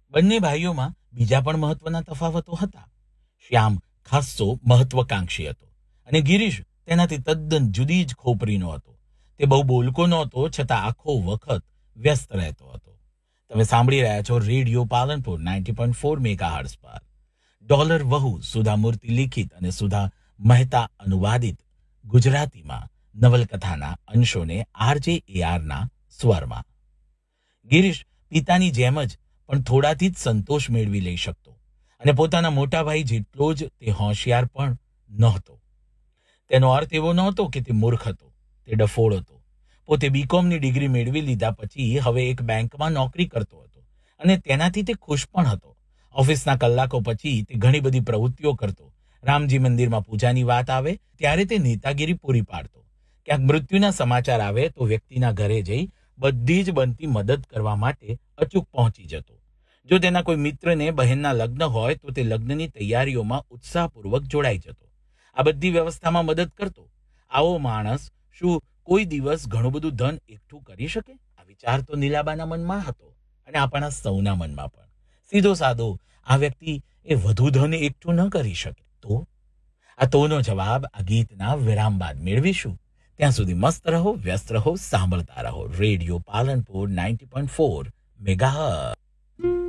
બંને ભાઈઓમાં બીજા પણ મહત્વના તફાવતો હતા. શ્યામ ખાસ્સો મહત્વકાંક્ષી હતો અને ગિરીશ તેનાથી તદ્દન જુદી જ ખોપરીનો હતો. તે બહુ બોલકો નહોતો, છતાં આખો વખત વ્યસ્ત રહેતો હતો. તમે સાંભળી રહ્યા છો રેડિયો પાલનપુર 90.4 મેગાહર્ટ્ઝ પર. ડોલર વહુ સુધા મૂર્તિ લિખિત અને સુધા મહેતા અનુવાદિત ગુજરાતીમાં નવલકથાના અંશોને RJARના સ્વરમાં. ગિરીશ પિતાની જેમ જ પણ થોડાથી જ સંતોષ મેળવી લઈ શકતો અને પોતાના મોટા ભાઈ જેટલો જ તે હોશિયાર પણ નહોતો. તેનો અર્થ એવો નહોતો કે તે મૂર્ખ હતો. તે ડફોળ હતો. પોતે બીકોમની ડિગ્રી મેળવી લીધા પછી હવે એક બેંકમાં નોકરી કરતો હતો અને તેનાથી તે ખુશ પણ હતો. ઓફિસના કલાકો પછી તે ઘણી બધી પ્રવૃત્તિઓ કરતો. રામજી મંદિરમાં પૂજાની વાત આવે ત્યારે તે નેતાગીરી પૂરી પાડતો. ક્યાંક મૃત્યુના સમાચાર આવે તો વ્યક્તિના ઘરે જઈ બધી જ બનતી મદદ કરવા માટે અચૂક પહોંચી જતો. જો તેના કોઈ મિત્રને બહેનના લગ્ન હોય તો તે લગ્નની તૈયારીઓમાં ઉત્સાહપૂર્વક જોડાઈ જતો. આ બધી વ્યવસ્થામાં મદદ કરતો. આવો માણસ શું કોઈ દિવસ ઘણું બધું ધન એકઠું કરી શકે? આ વિચાર તો નીલાબાના મનમાં હતો અને આપણા સૌના મનમાં પણ. સીધો સાદો આ વ્યક્તિ એ વધુ ધન એકઠું ન કરી શકે તો? આ તોનો જવાબ આ ગીતના વિરામ બાદ મેળવીશું. ત્યાં સુધી મસ્ત રહો, વ્યસ્ત રહો, સાંભળતા રહો રેડિયો પાલનપુર 90.4 મેગાહર્ટ્ઝ.